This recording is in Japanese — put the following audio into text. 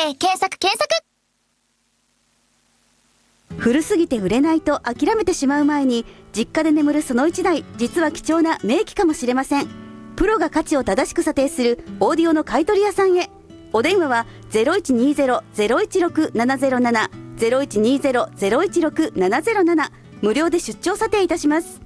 検索検索。 古すぎて売れないと諦めてしまう前に、実家で眠るその1台、実は貴重な名機かもしれません。プロが価値を正しく査定するオーディオの買取屋さんへ。お電話は 0120-016-707 0120-016-707、無料で出張査定いたします。